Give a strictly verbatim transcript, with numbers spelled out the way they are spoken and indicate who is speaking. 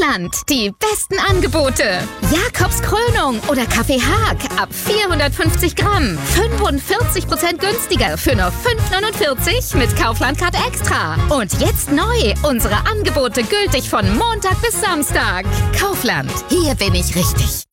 Speaker 1: Kaufland. Die besten Angebote. Jakobs Krönung oder Kaffee Haag ab vierhundertfünfzig Gramm. fünfundvierzig Prozent günstiger für nur fünf neunundvierzig mit Kaufland-Card Extra. Und jetzt neu. Unsere Angebote gültig von Montag bis Samstag. Kaufland. Hier bin ich richtig.